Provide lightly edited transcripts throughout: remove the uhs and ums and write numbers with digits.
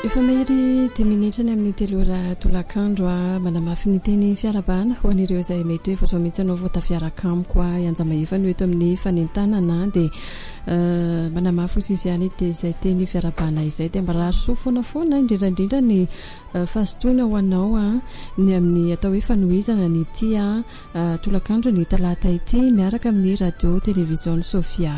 Efa mery 10 minitra ny amin'ny telora tolakandro manamafy ny teny fiarabana ho an'ireo izay mety hoe vozo mihitsy anao vao tafiaraka amiko ianjama-efa no eto amin'ny fanentanana dia manamafy ozy izy ihany dia izay teny fiarabana izay dia marary soa foana indrindrandrindra ny fahasotoana ho anao ny amin'ny atao hoe fanohizana ny ity tolakandro ny talata ity miaraka amin'ny radio télévision Sofia.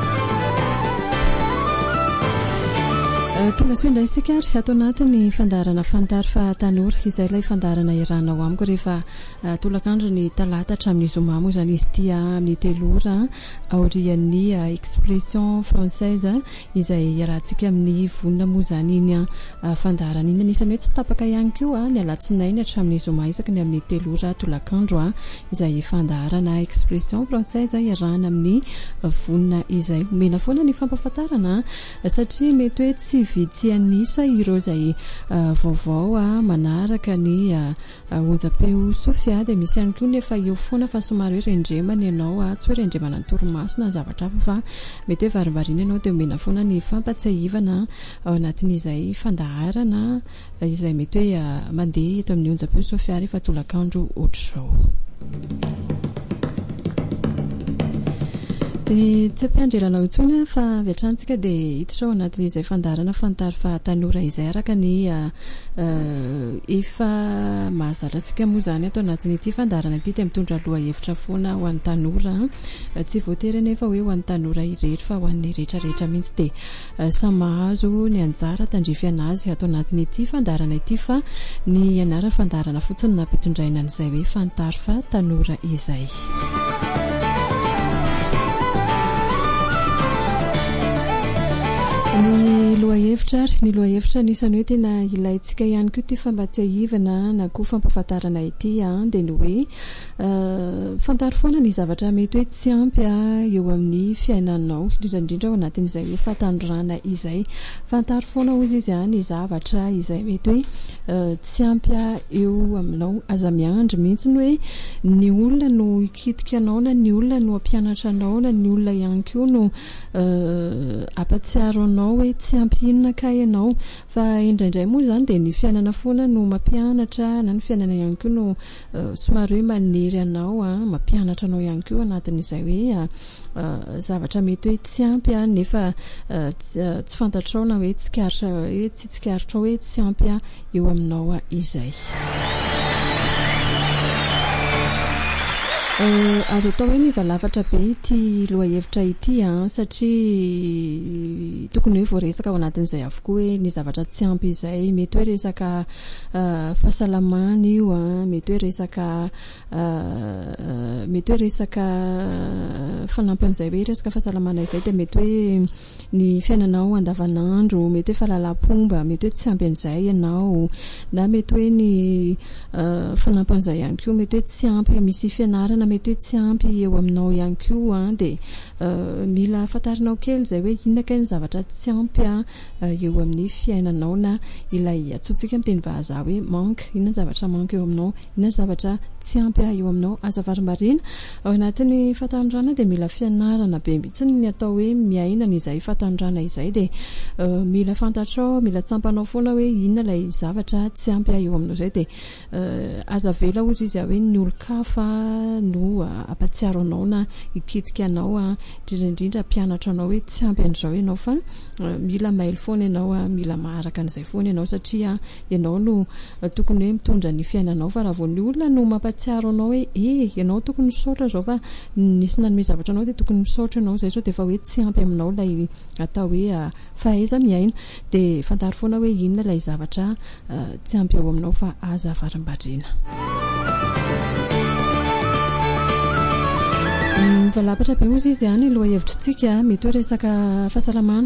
Tonga soindra isika ary ato anatin'ny fandarana fantary fa tanora izay ilay fandarana iranao amiko rehefa tolakandro ny talata hatramin'ny zoma moa izany izy ity amin'ny telora aorian'ny expression française izay iarahantsika amin'ny vonona moa izany iny fandarana iny anisany hoe tsy tapaka ihany koa ny alatsinainy hatramin'ny zoma isaka ny amin'ny telora tolakandro izay fandarana expression française iarahana amin'ny vonona izay omena foana ny fampafantarana satria mety hoe tsy vitsy anisa ireo izay vaovao manaraka ny onjapeo Sofia dia misy ihany koa nefa eo foana fa somary hoe rendremana ianao tsy hoe rendremana ny torimasina zavatra hafa fa mety hoe varimbarina ianao dia omena foana ny fampatsiahivana ao anatin'izay fandaharana izay mety hoe mandeha eto amin'ny onjapeo Sofia rehefa tolakandro ohatr'izao. Dia tsy ampiandrelanao intsony fa viatrantsika dia hiditra ao anatin'izay fandarana fantary fa tanora izay araka ny efa mahazarantsika moa izany atao anatin'ity fandarana ity dia mitondra loha hevitra foana ho an'ny tanora tsy voatery nefa hoe ho an'ny tanora irery fa ho an'ny rehetrarehetra mihitsy dia samy mahazo ny anjara tandrifana azy atao anatin'ity fandarana ity fa ny anarana fandarana fotsiny nampitondraina an'izay hoe fantary fa tanora izay. Ny lohahevitra anisany hoe tena ilaintsika ihany koa ity fambatsiahivana na koa fampafantarana ity dia ny hoe fantary foana ny zavatra mety hoe tsy ampy eo amin'ny fiainanao indrindrandrindra ao anatin'izay hoe fahatandrona izay fantary foana ozy izy ny zavatra izay mety hoe tsy ampy eo aminao aza miandry mihitsy ny hoe ny olona no ikitika anao na ny olona no ampianatra anao na ny olona ihany koa no ampatsiaro anao hoe tsy ampinina ka ianao fa indraindray moa izany dia ny fiainana foana no mampianatra na ny fiainana ihany koa no somary hoe maniry anao mampianatra anao ihany koa anatin'izay hoe zavatra mety hoe tsy ampy nefa tsy fantatrao na hoe tsy tsikaritra hoe tsy ampy eo aminao izay. Azo atao hoe mivalafatra be ity lohahevitra ity satria tokony hoe voaresaka ao anatin'izay avokoa hoe ny zavatra tsy ampy izay mety hoe resaka fahasalamana io mety hoe resaka fanampan'izay hoe resaka fahasalamana izay dia mety hoe ny fiainanao andavanandro mety hoe fahalalam-pomba mety hoe tsy ampy an'izay ianao na mety hoe ny fanampan'izay ihany koa mety hoe tsy ampy misy fianarana mety hoe tsy ampy eo aminao ihany koa dia mila fantarinao kely izay hoe inona kay ny zavatra tsy ampy eo amin'ny fiainanao na ilay atsotsika amin'ny teny vazaha hoe manque inona zavatra manque eo aminao inona zavatra tsy ampy eo aminao aza varimbarina ao anatin'ny fahatanjana dia mila fianarana be mihitsy ny atao hoe miaina n'izay fahatanjana izay dia mila fantatrao mila tsampanao foana hoe inona ilay zavatra tsy ampy eo aminao izay dia aza vela ozy izy hoe ny olon-kafa no ampatsiaro anao na ikitika anao indrindrandrindra mpianatra anao hoe tsy ampy an'izao ianao fa mila maily foana ianao mila maharaka an'izay foana ianao satria ianao no tokony hoe mitondra ny fiainanao fa raha vao ny olona no mampatsiaro anao hoe ianao tokony misaotra zao fa nisy nanome zavatra anao dia tokony misaotra ianao izay sao dia efa hoe tsy ampy aminao ilay atao hoe fahaiza miaina dia fantary foana hoe inona ilay zavatra tsy ampy eo aminao fa aza varimbarina. Mivalapatra be ozy izy lohahevitrintsika mety hoe resaka fahasalamana